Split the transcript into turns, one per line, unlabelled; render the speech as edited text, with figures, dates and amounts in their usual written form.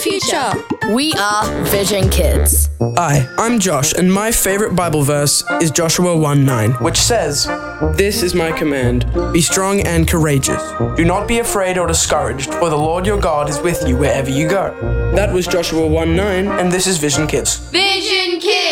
Future.
We are Vision Kids.
Hi, I'm Josh, and my favorite Bible verse is Joshua 1:9, which says, "This is my command, be strong and courageous. Do not be afraid or discouraged, for the Lord your God is with you wherever you go." That was Joshua 1:9, and this is Vision Kids.
Vision Kids.